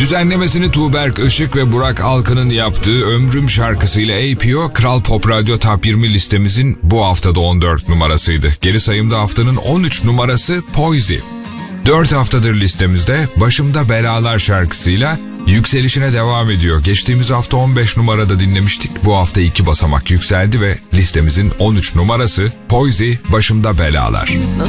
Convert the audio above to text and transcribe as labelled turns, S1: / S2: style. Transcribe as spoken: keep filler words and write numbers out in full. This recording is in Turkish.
S1: Düzenlemesini Tuğberk Işık ve Burak Alkan'ın yaptığı Ömrüm şarkısıyla A P O, Kral Pop Radyo Top yirmi listemizin bu haftada on dört numarasıydı. Geri sayımda haftanın on üç numarası Poise. dört haftadır listemizde Başımda Belalar şarkısıyla yükselişine devam ediyor. Geçtiğimiz hafta on beş numarada dinlemiştik. Bu hafta iki basamak yükseldi ve listemizin on üç numarası Poise, Başımda Belalar.